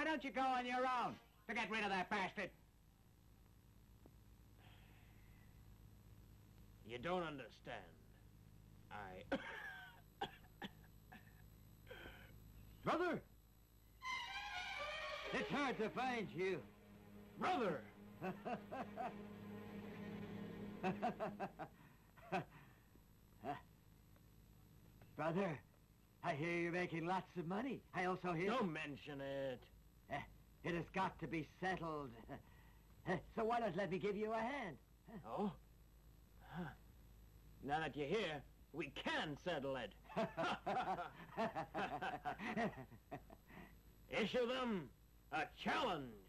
don't you go on your own to get rid of that bastard? You don't understand. Brother! It's hard to find you. Brother! Brother, I hear you're making lots of money. I also hear... Don't mention it. It has got to be settled. So why not let me give you a hand? Oh? Now that you're here, we can settle it. Issue them a challenge.